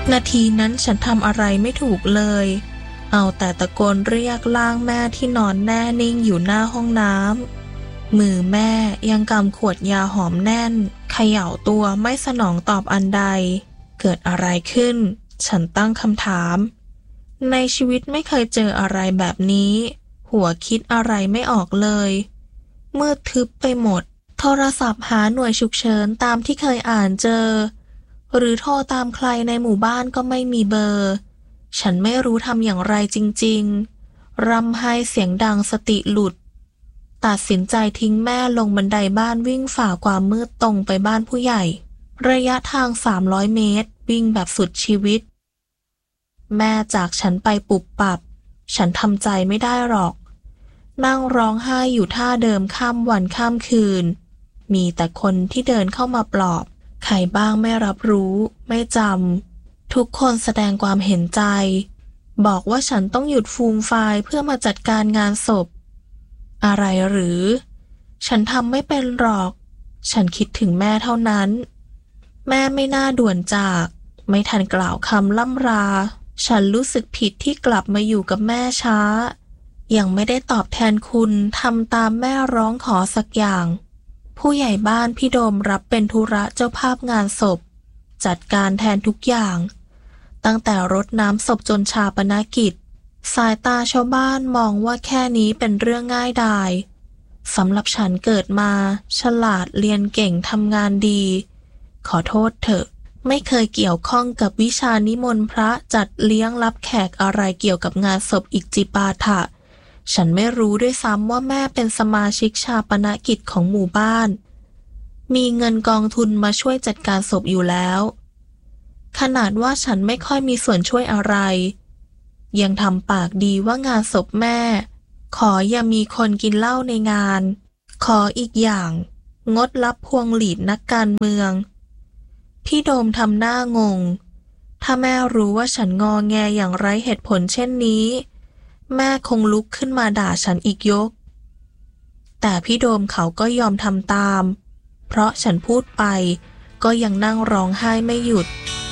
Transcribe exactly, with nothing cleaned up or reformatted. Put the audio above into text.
นาทีนั้นฉันทำอะไรไม่ถูกเลยเอาแต่ตะโกนเรียกล่างแม่ที่นอนแน่นิ่งอยู่หน้าห้องน้ำมือแม่ยังกำขวดยาหอมแน่นเขย่าตัวไม่สนองตอบอันใดเกิดอะไรขึ้นฉันตั้งคำถามในชีวิตไม่เคยเจออะไรแบบนี้หัวคิดอะไรไม่ออกเลยมืดทึบไปหมดโทรศัพท์หาหน่วยฉุกเฉินตามที่เคยอ่านเจอหรือโทรตามใครในหมู่บ้านก็ไม่มีเบอร์ฉันไม่รู้ทำอย่างไรจริงๆร่ำไห้เสียงดังสติหลุดตัดสินใจทิ้งแม่ลงบันไดบ้านวิ่งฝ่าความมืดตรงไปบ้านผู้ใหญ่ระยะทางสามร้อยเมตรวิ่งแบบสุดชีวิตแม่จากฉันไปปุบปับฉันทำใจไม่ได้หรอกนั่งร้องไห้อยู่ท่าเดิมข้ามวันข้ามคืนมีแต่คนที่เดินเข้ามาปลอบใครบ้างไม่รับรู้ไม่จำทุกคนแสดงความเห็นใจบอกว่าฉันต้องหยุดฟูมไฟล์เพื่อมาจัดการงานศพอะไรหรือฉันทำไม่เป็นหรอกฉันคิดถึงแม่เท่านั้นแม่ไม่น่าด่วนจากไม่ทันกล่าวคำล่ำราฉันรู้สึกผิดที่กลับมาอยู่กับแม่ช้ายังไม่ได้ตอบแทนคุณทำตามแม่ร้องขอสักอย่างผู้ใหญ่บ้านพี่โดมรับเป็นธุระเจ้าภาพงานศพจัดการแทนทุกอย่างตั้งแต่รดน้ำศพจนชาปนกิจสายตาชาวบ้านมองว่าแค่นี้เป็นเรื่องง่ายดายสำหรับฉันเกิดมาฉลาดเรียนเก่งทำงานดีขอโทษเถอะไม่เคยเกี่ยวข้องกับวิชานิมนต์พระจัดเลี้ยงรับแขกอะไรเกี่ยวกับงานศพอิจิปาถะฉันไม่รู้ด้วยซ้ำว่าแม่เป็นสมาชิกชาปนกิจของหมู่บ้านมีเงินกองทุนมาช่วยจัดการศพอยู่แล้วขนาดว่าฉันไม่ค่อยมีส่วนช่วยอะไรยังทำปากดีว่างานศพแม่ขออย่ามีคนกินเหล้าในงานขออีกอย่างงดรับพวงหลีดนักการเมืองพี่โดมทำหน้างงถ้าแม่รู้ว่าฉันงอแงอย่างไร้เหตุผลเช่นนี้แม่คงลุกขึ้นมาด่าฉันอีกยกแต่พี่โดมเขาก็ยอมทำตามเพราะฉันพูดไปก็ยังนั่งร้องไห้ไม่หยุด